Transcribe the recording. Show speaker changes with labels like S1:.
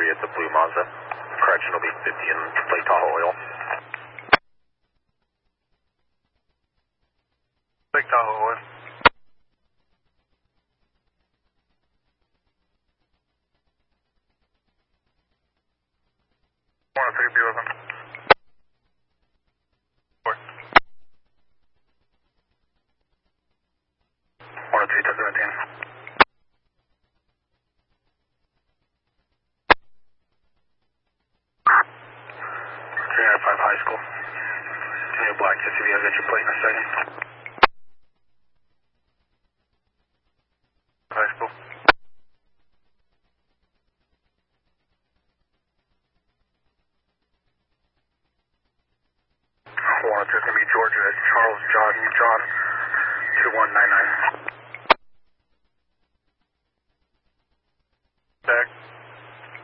S1: 3 at the Blue Mazda. Correction will be 50 in Lake Tahoe oil.
S2: Lake Tahoe oil. One three, be with him. 103 to 17. 395 high school. New black SUV, I'll get your plate in a second. High school. 103 is going to be Georgia, Charles, John, 2199.